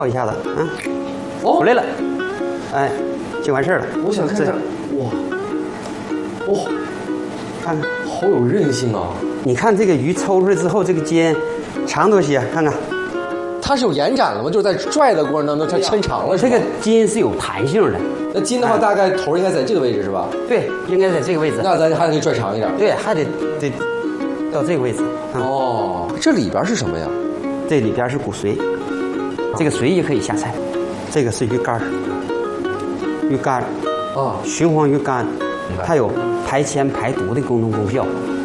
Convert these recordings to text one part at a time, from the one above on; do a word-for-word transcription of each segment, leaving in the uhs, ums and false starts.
倒一下子，嗯， 哦， 回来了，哎，就完事儿了。 我想看看，哇，哇， 看看， 好有韧性啊！ 你看这个鱼抽出来之后，这个尖长多些，看看。 它是有延展了吗？就是在拽的过程当中，它抻长了。 这个筋是有弹性的。 那筋的话，大概头应该在这个位置是吧？ 对，应该在这个位置。 那咱还得拽长一点。 对，还得得到这个位置。 哦，这里边是什么呀？ 这里边是骨髓，这个髓也可以下菜。这个是鱼肝，鱼肝啊， 雄黄鱼肝，它有排铅排毒的功能功效。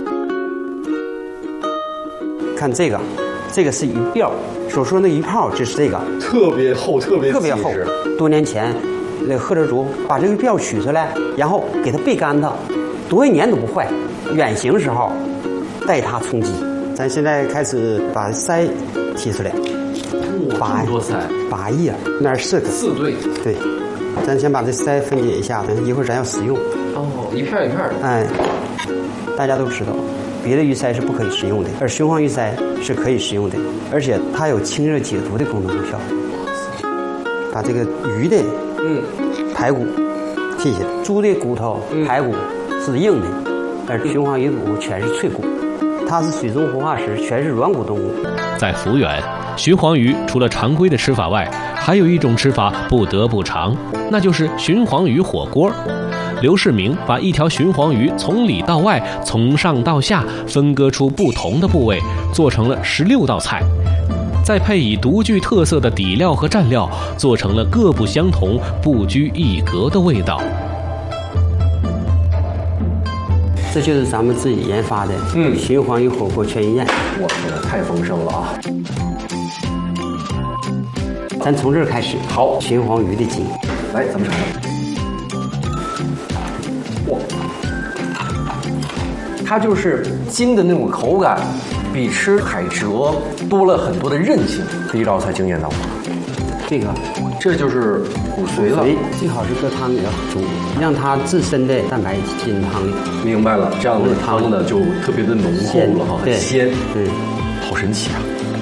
看这个，这个是鱼鳔。 所说那鱼泡就是这个， 特别厚，特别特别厚。多年前，那贺德族把这个鳔取出来，然后给它焙干它，多少年都不坏。远行时候带它充饥。咱现在开始把鳃提出来， 八多鳃， 八叶，那是四个， 四对。 对，咱先把这鳃分解一下，等一会儿咱要食用。 哦，一片一片的。 哎，大家都知道。 别的鱼鳃是不可以食用的，而雄黄鱼鳃是可以食用的，而且它有清热解毒的功能功效。把这个鱼的嗯排骨剔下来，猪的骨头排骨是硬的，而雄黄鱼骨全是脆骨，它是水中活化石，全是软骨动物。 在福源，雄黄鱼除了常规的吃法外，还有一种吃法不得不尝，那就是雄黄鱼火锅。 刘世明把一条雄黄鱼从里到外、从上到下分割出不同的部位，做成了十六道菜，再配以独具特色的底料和蘸料，做成了各不相同、不拘一格的味道。 这就是咱们自己研发的，嗯，雄黄鱼火锅全鱼宴。 我天哪，太丰盛了啊！ 咱从这儿开始， 好， 雄黄鱼的筋， 来，咱们尝尝。 哇，它就是筋的那种口感，比吃海蜇多了很多的韧性。第一道菜惊艳到我， 这个， 这就是骨髓了， 最好是搁汤里要煮，让它自身的蛋白进汤里。 明白了，这样的汤呢就特别的浓厚了哈，很鲜， 嗯， 好神奇啊！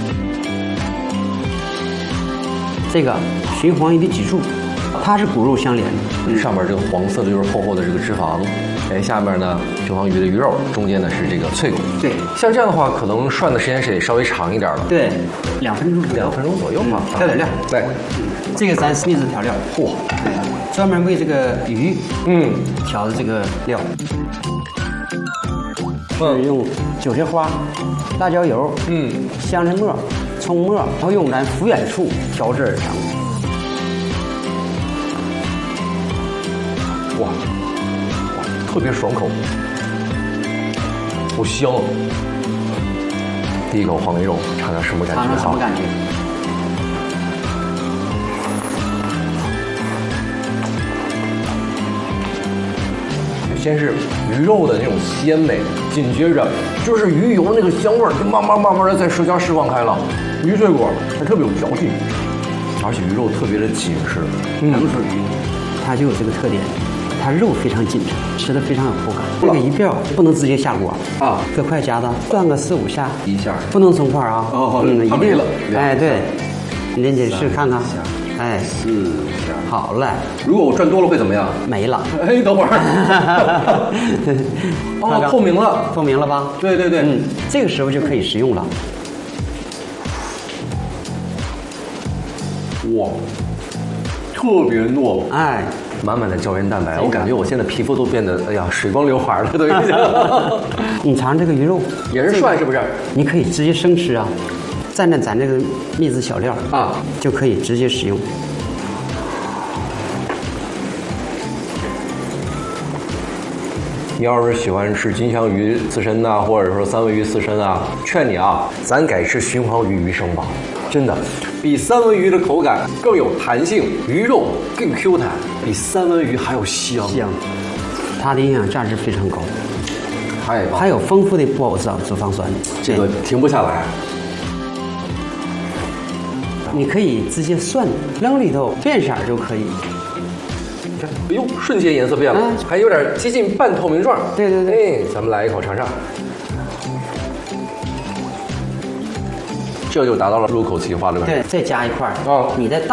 这个雄黄鱼的脊柱。 它是骨肉相连的， 上面这个黄色的就是厚厚的这个脂肪，哎，下面呢雄黄鱼的鱼肉，中间呢是这个脆骨。 对， 像这样的话，可能涮的时间是得稍微长一点了。 对，两分钟， 两分钟左右嘛。 调点料， 来， 这个咱是秘制调料，嚯，专门为这个鱼，嗯，调的这个料。是用韭菜花、辣椒油、嗯，香椿末、葱末，然后用咱福远醋调制而成。 哇，特别爽口，好香！第一口黄梅肉，尝尝什么感觉？ 尝尝什么感觉？ 先是鱼肉的那种鲜美，紧接着就是鱼油那个香味儿，就慢慢慢慢的在舌尖释放开了。鱼脆骨还特别有嚼劲，而且鱼肉特别的紧实。 冷水鱼，它就有这个特点。 它肉非常紧实，吃的非常有口感。这个鱼鳔不能直接下锅啊，搁筷夹子转个四五下， 一下不能松块啊。 哦， 嗯，一定了。 哎，对，您得试看看。哎， 四下。 好嘞。 如果我转多了会怎么样？ 没了。 哎，等会儿。哦，透明了， 透明了吧？ 对对对， 嗯，这个时候就可以食用了。 哇，特别糯， 哎。 满满的胶原蛋白，我感觉我现在皮肤都变得，哎呀，水光流滑了，都已经。 你尝这个鱼肉也是涮，是不是？ 你可以直接生吃啊，蘸着咱这个秘制小料啊，就可以直接食用。你要是喜欢吃金枪鱼刺身呐、啊，或者说三文鱼刺身啊，劝你啊，咱改吃雄黄鱼鱼生吧，真的。 比三文鱼的口感更有弹性，鱼肉更 Q 弹，比三文鱼还要香。 香，它的营养价值非常高， 太棒， 还有丰富的不饱和脂肪酸， 这个停不下来。 你可以直接涮，扔里头变色就可以。 哎呦，瞬间颜色变了，啊、还有点接近半透明状。 对对对， 哎，咱们来一口尝尝。 这就达到了入口即化的感觉。 对，再加一块儿， 哦你再